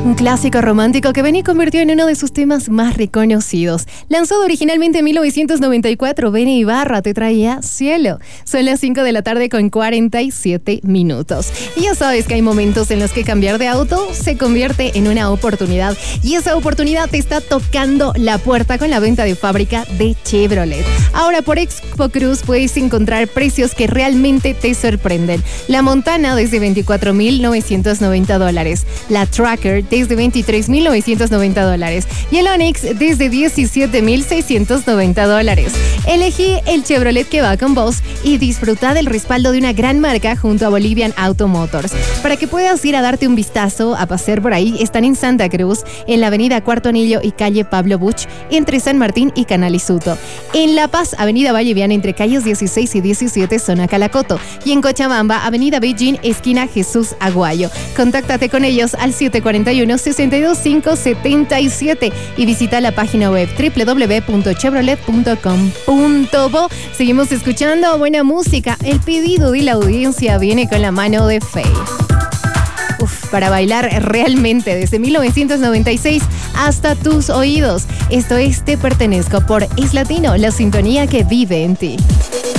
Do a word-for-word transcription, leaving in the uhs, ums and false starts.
Un clásico romántico que Benny convirtió en uno de sus temas más reconocidos. Lanzado originalmente en mil novecientos noventa y cuatro, Benny Ibarra te traía Cielo. Son las cinco de la tarde con cuarenta y siete minutos. Y ya sabes que hay momentos en los que cambiar de auto se convierte en una oportunidad. Y esa oportunidad te está tocando la puerta con la venta de fábrica de Chevrolet. Ahora por Expo Cruz puedes encontrar precios que realmente te sorprenden. La Montana desde veinticuatro mil novecientos noventa dólares. La Tracker desde veintitrés mil novecientos noventa dólares y el Onix desde diecisiete mil seiscientos noventa dólares. Elegí el Chevrolet que va con vos y disfruta del respaldo de una gran marca junto a Bolivian Auto Motors. Para que puedas ir a darte un vistazo, a pasear por ahí, están en Santa Cruz, en la avenida Cuarto Anillo y calle Pablo Buch, entre San Martín y Canal Isuto. En La Paz, avenida Valle Viana, entre calles dieciséis y diecisiete, zona Calacoto. Y en Cochabamba, avenida Beijing, esquina Jesús Aguayo. Contáctate con ellos al siete cuatro uno, seis dos cinco siete siete y visita la página web doble u doble u doble u punto chevrolet punto com punto bo. Seguimos escuchando buena música. El pedido de la audiencia viene con la mano de Faye. Uf, para bailar realmente desde mil novecientos noventa y seis hasta tus oídos. Esto es Te Pertenezco por Es Latino, la sintonía que vive en ti.